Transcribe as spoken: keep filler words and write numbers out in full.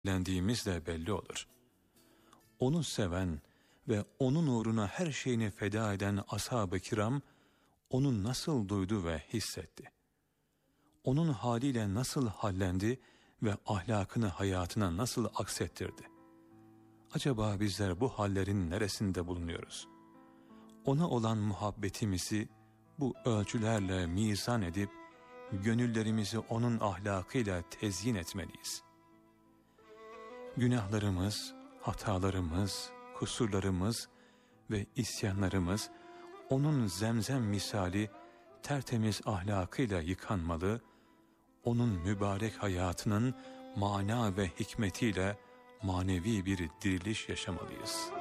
ilgilendiğimiz de belli olur. Onu seven ve onun uğruna her şeyini feda eden ashab-ı kiram, onu nasıl duydu ve hissetti? Onun haliyle nasıl hallendi ve ahlakını hayatına nasıl aksettirdi? Acaba bizler bu hallerin neresinde bulunuyoruz? Ona olan muhabbetimizi bu ölçülerle mizan edip, gönüllerimizi onun ahlakıyla tezyin etmeliyiz. Günahlarımız, hatalarımız, kusurlarımız ve isyanlarımız, onun zemzem misali tertemiz ahlakıyla yıkanmalı, onun mübarek hayatının mana ve hikmetiyle manevi bir diriliş yaşamalıyız.